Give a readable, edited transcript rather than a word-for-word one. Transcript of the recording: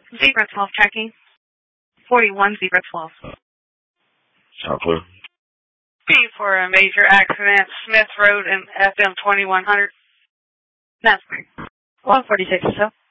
Zebra 12 tracking. 41 Zebra 12. Sound clear. P for a major accident, Smith Road and FM 2100. That's clear. 146 or so.